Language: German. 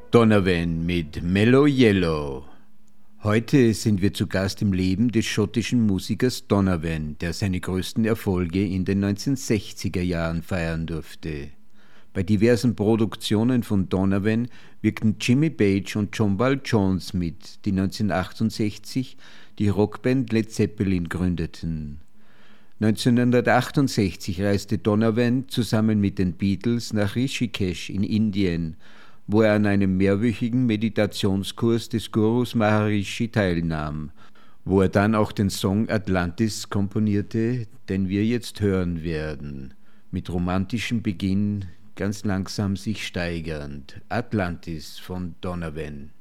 Donovan mit Mellow Yellow. Heute sind wir zu Gast im Leben des schottischen Musikers Donovan, der seine größten Erfolge in den 1960er Jahren feiern durfte. Bei diversen Produktionen von Donovan wirkten Jimmy Page und John Paul Jones mit, die 1968 die Rockband Led Zeppelin gründeten. 1968 reiste Donovan zusammen mit den Beatles nach Rishikesh in Indien, wo er an einem mehrwöchigen Meditationskurs des Gurus Maharishi teilnahm, wo er dann auch den Song Atlantis komponierte, den wir jetzt hören werden, mit romantischem Beginn, ganz langsam sich steigernd. Atlantis von Donovan.